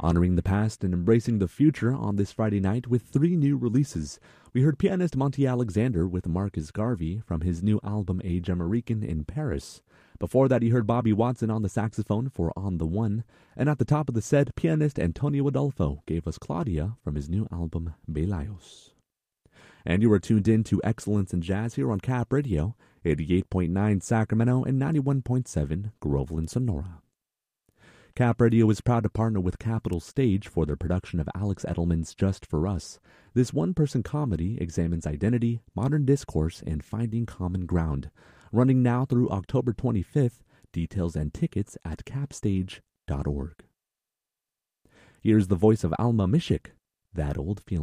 Honoring the past and embracing the future on this Friday night with 3 new releases. We heard pianist Monty Alexander with Marcus Garvey from his new album A Jamaican in Paris. Before that, you heard Bobby Watson on the saxophone for On the One. And at the top of the set, pianist Antonio Adolfo gave us Claudia from his new album Belayos. And you were tuned in to Excellence in Jazz here on Cap Radio, 88.9 Sacramento and 91.7 Groveland, Sonora. Cap Radio is proud to partner with Capitol Stage for their production of Alex Edelman's Just for Us. This one-person comedy examines identity, modern discourse, and finding common ground. Running now through October 25th, details and tickets at capstage.org. Here's the voice of Alma Mishik, That Old Feeling.